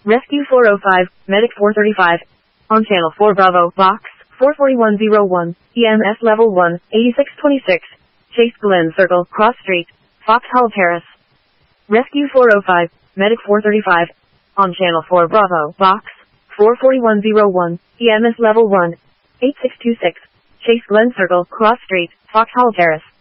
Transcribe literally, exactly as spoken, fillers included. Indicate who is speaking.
Speaker 1: Rescue four oh five, Medic four thirty-five. On Channel four Bravo, Box four four one zero one, E M S Level one, eighty-six twenty-six. Chase Glen Circle, Cross Street, Foxhall Terrace. Rescue four oh five, Medic four thirty-five. On Channel four Bravo, Box four four one zero one, E M S Level one, eighty-six twenty-six. Chase Glen Circle, Cross Street, Foxhall Terrace.